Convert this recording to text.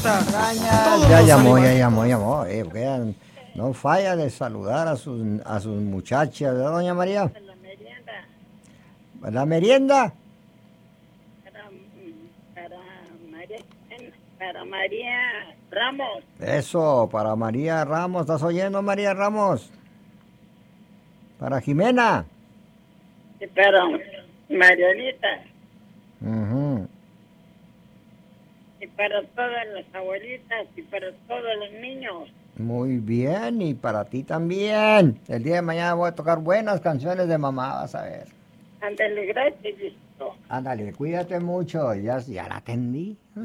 despierta. Todos Ya los llamó, animales. ya llamó. Porque no falla de saludar a sus muchachas, ¿verdad, doña María? La merienda ¿La merienda? para María Ramos. Eso, para María Ramos. ¿Estás oyendo, María Ramos? Para Jimena. Y para Marianita. Ujú. Y para todas las abuelitas y para todos los niños. Muy bien, y para ti también. El día de mañana voy a tocar buenas canciones de mamá, vas a ver. Ándale, gracias, viejito. Ándale, cuídate mucho. Ya la atendí.